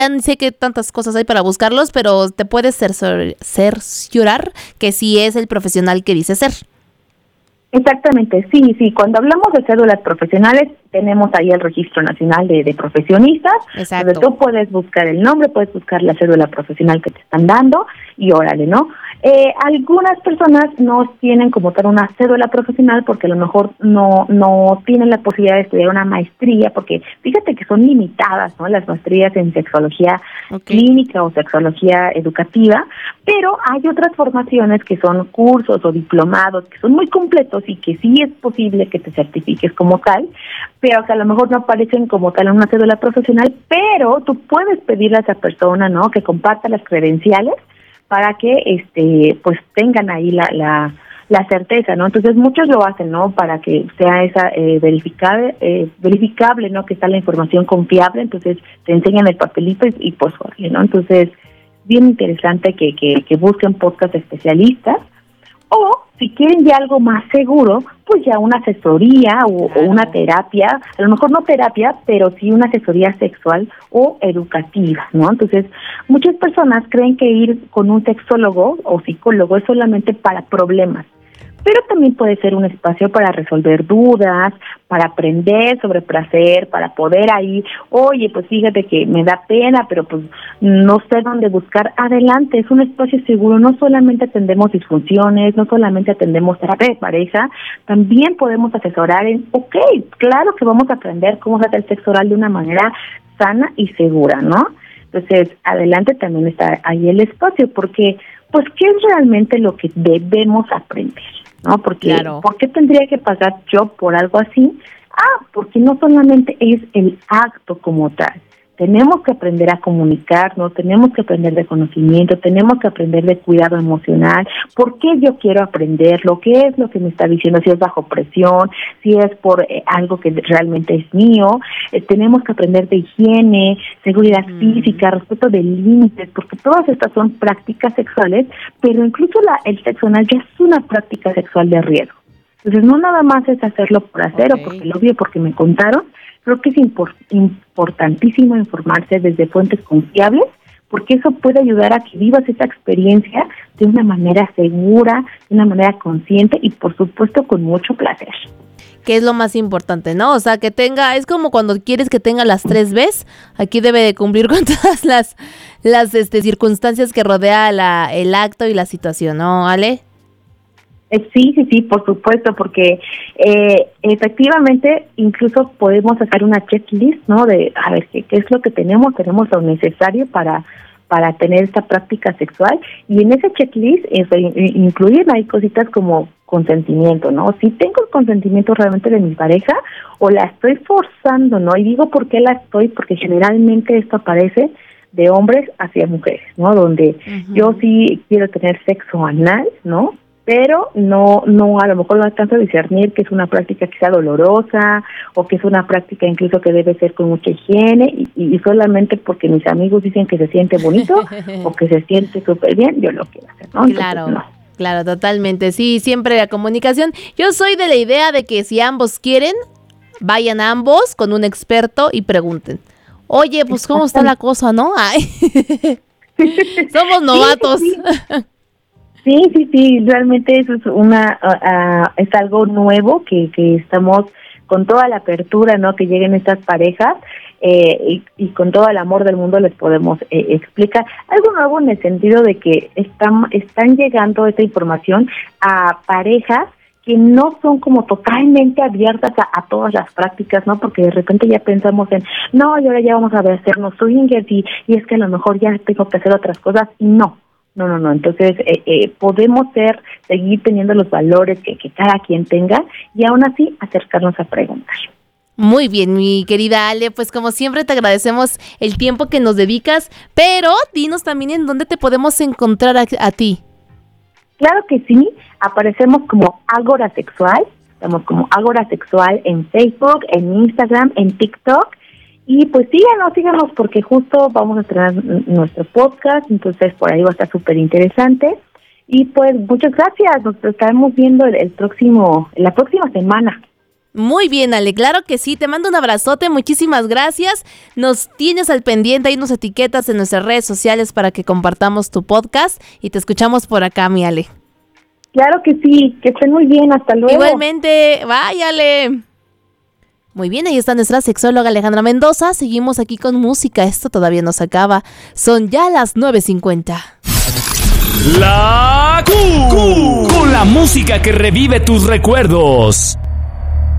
sé que tantas cosas hay para buscarlos, pero te puedes cerciorar que sí es el profesional que dice ser. Exactamente, sí. Cuando hablamos de cédulas profesionales, tenemos ahí el Registro Nacional de Profesionistas, Exacto. donde tú puedes buscar el nombre, puedes buscar la cédula profesional que te están dando y órale, ¿no? Algunas personas no tienen como tal una cédula profesional porque a lo mejor no tienen la posibilidad de estudiar una maestría, porque fíjate que son limitadas, ¿no? Las maestrías en sexología clínica o sexología educativa, pero hay otras formaciones que son cursos o diplomados que son muy completos y que sí es posible que te certifiques como tal, pero que a lo mejor no aparecen como tal en una cédula profesional, pero tú puedes pedirle a esa persona, ¿no?, que comparta las credenciales para que pues tengan ahí la certeza, ¿no? Entonces muchos lo hacen, ¿no?, para que sea esa verificable, ¿no?, que está la información confiable. Entonces te enseñan el papelito y pues ¿no? Entonces bien interesante que busquen podcast especialistas, o si quieren ya algo más seguro, pues ya una asesoría o una terapia, a lo mejor no terapia, pero sí una asesoría sexual o educativa, ¿no? Entonces, muchas personas creen que ir con un sexólogo o psicólogo es solamente para problemas, pero también puede ser un espacio para resolver dudas, para aprender sobre placer, para poder ahí, oye, pues fíjate que me da pena, pero pues no sé dónde buscar. Adelante, es un espacio seguro. No solamente atendemos disfunciones, no solamente atendemos terapia de pareja, también podemos asesorar en, claro que vamos a aprender cómo se hace el sexo oral de una manera sana y segura, ¿no? Entonces, adelante también está ahí el espacio, porque, pues, ¿qué es realmente lo que debemos aprender? ¿No? Porque, ¿por qué tendría que pagar yo por algo así? Porque no solamente es el acto como tal. Tenemos que aprender a comunicarnos, tenemos que aprender de conocimiento, tenemos que aprender de cuidado emocional. ¿Por qué yo quiero aprenderlo? ¿Qué es lo que me está diciendo? Si es bajo presión, si es por algo que realmente es mío. Tenemos que aprender de higiene, seguridad física, respeto de límites, porque todas estas son prácticas sexuales, pero incluso el sexo anal ya es una práctica sexual de riesgo. Entonces no nada más es hacerlo por hacer o porque lo vi o porque me contaron. Creo que es importantísimo informarse desde fuentes confiables, porque eso puede ayudar a que vivas esa experiencia de una manera segura, de una manera consciente y por supuesto con mucho placer. Que es lo más importante, ¿no? O sea, que tenga, es como cuando quieres que tenga las 3 Bs, aquí debe de cumplir con todas las circunstancias que rodea el acto y la situación, ¿no, Ale? Sí, por supuesto, porque efectivamente incluso podemos hacer una checklist, ¿no? De, a ver, ¿qué es lo que tenemos? Tenemos lo necesario para tener esta práctica sexual, y en ese checklist incluir hay cositas como consentimiento, ¿no? Si tengo el consentimiento realmente de mi pareja o la estoy forzando, ¿no? Y digo por qué la estoy, porque generalmente esto aparece de hombres hacia mujeres, ¿no? Donde yo sí quiero tener sexo anal, ¿no? Pero no a lo mejor no alcanzo a discernir que es una práctica quizá dolorosa o que es una práctica incluso que debe ser con mucha higiene y solamente porque mis amigos dicen que se siente bonito o que se siente súper bien, yo lo quiero hacer, ¿no? Claro. Entonces, no. Claro, totalmente. Sí, siempre la comunicación. Yo soy de la idea de que si ambos quieren, vayan ambos con un experto y pregunten. Oye, pues ¿cómo está la cosa, no? Ay. Somos novatos. Sí, realmente eso es es algo nuevo que estamos con toda la apertura, ¿no? Que lleguen estas parejas y con todo el amor del mundo les podemos explicar algo nuevo en el sentido de que están llegando esta información a parejas que no son como totalmente abiertas a todas las prácticas, ¿no? Porque de repente ya pensamos en, no, y ahora ya vamos a hacernos swingers y es que a lo mejor ya tengo que hacer otras cosas, y no. Entonces podemos seguir teniendo los valores que cada quien tenga y aún así acercarnos a preguntar. Muy bien, mi querida Ale, pues como siempre te agradecemos el tiempo que nos dedicas, pero dinos también en dónde te podemos encontrar a ti. Claro que sí, aparecemos como Ágora Sexual, estamos como Ágora Sexual en Facebook, en Instagram, en TikTok. Y pues síganos porque justo vamos a estrenar nuestro podcast, entonces por ahí va a estar súper interesante. Y pues muchas gracias, nos estaremos viendo la próxima semana. Muy bien, Ale, claro que sí, te mando un abrazote, muchísimas gracias. Nos tienes al pendiente, ahí nos etiquetas en nuestras redes sociales para que compartamos tu podcast y te escuchamos por acá, mi Ale. Claro que sí, que estén muy bien, hasta luego. Igualmente, bye, Ale. Muy bien, ahí está nuestra sexóloga Alejandra Mendoza. Seguimos aquí con música, esto todavía no se acaba. Son ya las 9:50. La Q, con la música que revive tus recuerdos.